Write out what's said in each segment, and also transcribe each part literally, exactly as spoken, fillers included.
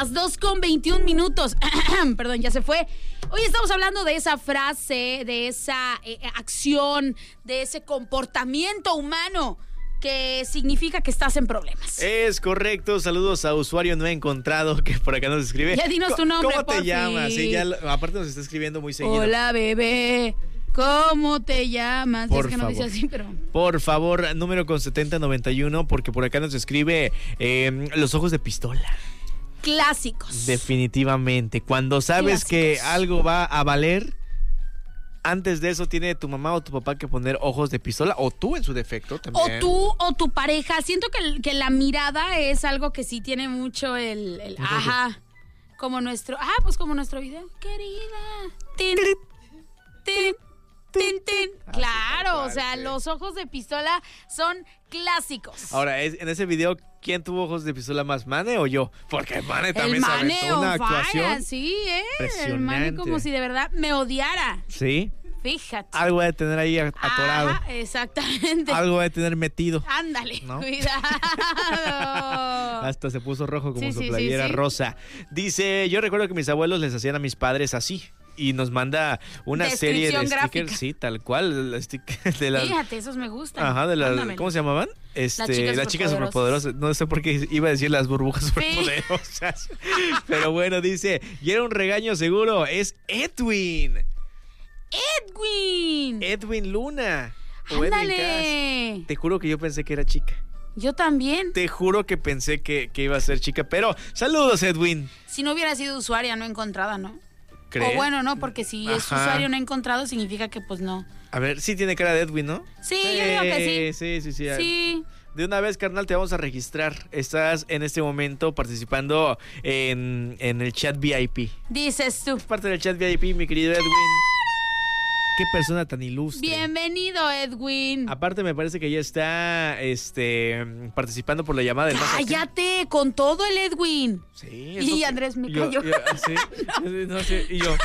las dos con veintiún minutos. Perdón, ya se fue. Hoy estamos hablando de esa frase, de esa eh, acción, de ese comportamiento humano que significa que estás en problemas. Es correcto. Saludos a usuario no encontrado que por acá nos escribe. Ya dinos tu nombre, ¿Cómo te porfi. llamas? Sí, ya, aparte nos está escribiendo muy seguido. Hola, bebé. ¿Cómo te llamas? Por es que no favor. dice así, pero... Por favor, número con setenta noventa y uno, porque por acá nos escribe eh, los ojos de pistola. Clásicos. Definitivamente. Cuando sabes Clásicos. que algo va a valer, antes de eso tiene tu mamá o tu papá que poner ojos de pistola, o tú en su defecto también. O tú o tu pareja. Siento que, que la mirada es algo que sí tiene mucho el... el ajá. Como nuestro... Ah, pues como nuestro video. Querida. Tin, tin, tin, tin. Claro, cual, o sea, sí. los ojos de pistola son clásicos. Ahora, es- en ese video, ¿quién tuvo ojos de pistola más, Mane o yo? Porque Mane El también se Mane aventó una on fire, actuación. sí, ¿eh? El impresionante. Mane como si de verdad me odiara. Sí, Fíjate. algo de tener ahí a- atorado. Ajá, exactamente. Algo de tener metido. Ándale, ¿No? cuidado. Hasta se puso rojo como Sí, su sí, sí, playera sí. rosa. Dice, yo recuerdo que mis abuelos les hacían a mis padres así. Y nos manda una serie de Descripción stickers, gráfica. sí, tal cual, el sticker de las, Fíjate, esos me gustan. ajá, de las, Mándamelo. ¿cómo se llamaban? Este, chicas las chicas superpoderosas. superpoderosas. No sé por qué iba a decir las burbujas superpoderosas. Pero bueno, dice, y era un regaño seguro, es Edwin. Edwin. Edwin Luna. O Edwin Ándale. Cass. Te juro que yo pensé que era chica. Yo también. Te juro que pensé que, que iba a ser chica. Pero saludos, Edwin. Si no hubiera sido usuaria no encontrada, ¿no? ¿Crees? O bueno, no, porque si es Ajá. usuario no encontrado significa que pues no. A ver, sí tiene cara de Edwin, ¿no? Sí, yo digo que Sí, sí, sí. Sí. De una vez, carnal, te vamos a registrar. Estás en este momento participando en, en el chat V I P. Dices tú. Parte del chat V I P, mi querido Edwin. Qué persona tan ilustre. Bienvenido, Edwin. Aparte, me parece que ya está este, participando por la llamada del más acá. Cállate con todo el Edwin. Sí. Y eso- Andrés me yo- cayó. yo- sí, sí, no sé, y yo.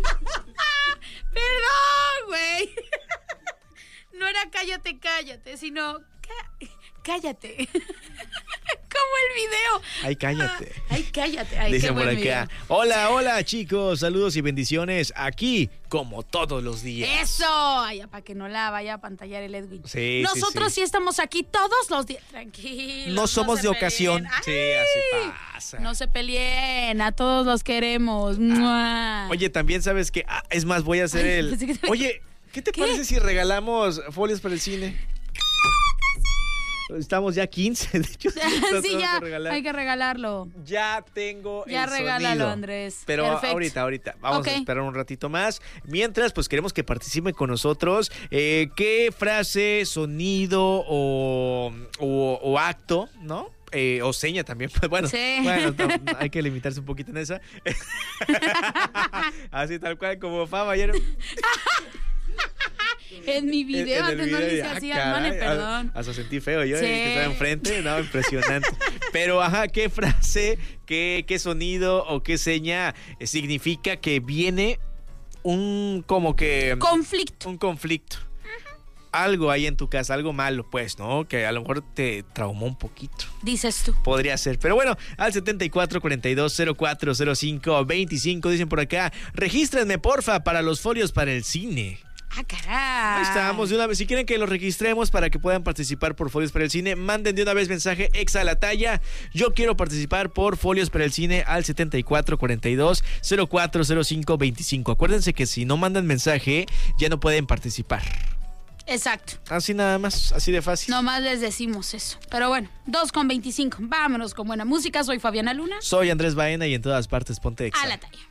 Perdón, güey. No era cállate, cállate, sino cá- cállate. Como el video. Ay, cállate. Ay, cállate. Ay, Dicen qué por buen acá. video. Hola, hola, chicos. Saludos y bendiciones. Aquí, como todos los días. Eso. Ay, para que no la vaya a pantallar el Edwin. Sí, Nosotros sí, sí, sí. estamos aquí todos los días. Tranquilos. No somos se de ocasión. peleen. Sí, Ay, así pasa. No se peleen. A todos los queremos. ¡Mua! Oye, también sabes que. Ah, es más, voy a hacer Ay, el. pensé que te- Oye, ¿qué te ¿Qué? parece si regalamos folios para el cine? Estamos ya quince, de hecho. sí, tenemos ya. que regalar. Hay que regalarlo. Ya tengo Ya el regálalo, sonido. Andrés. Pero Perfecto. ahorita, ahorita. Vamos Ok. a esperar un ratito más. Mientras, pues queremos que participen con nosotros. Eh, ¿Qué frase, sonido o, o, o acto, ¿no? Eh, o seña también. Pues bueno, Sí. bueno no, hay que limitarse un poquito en esa. Así tal cual como Fama ayer. En mi video, En- en el antes no video, le hice ah, así, caray, hermano, perdón. Hasta sentí feo yo, Sí. eh, que estaba enfrente, no, impresionante. Pero, ajá, ¿qué frase, qué, qué sonido o qué seña eh, significa que viene un, como que... Conflicto. un conflicto? Algo ahí en tu casa, algo malo, pues, ¿no? Que a lo mejor te traumó un poquito. Dices tú. Podría ser. Pero bueno, al setenta y cuatro, cuarenta y dos, cero cuatro cero cinco, veinticinco, dicen por acá, regístrenme, porfa, para los folios para el cine. Ah, caray. Ahí estamos de una vez. Si quieren que los registremos para que puedan participar por Folios para el Cine, manden de una vez mensaje exa a la talla. Yo quiero participar por Folios para el Cine al setenta y cuatro, cuarenta y dos, cero cuatro cero cinco, veinticinco. Acuérdense que si no mandan mensaje, ya no pueden participar. Exacto. Así nada más, así de fácil. Nomás les decimos eso. Pero bueno, dos con veinticinco. Vámonos con buena música. Soy Fabiana Luna. Soy Andrés Baena y en todas partes ponte exa. A la talla.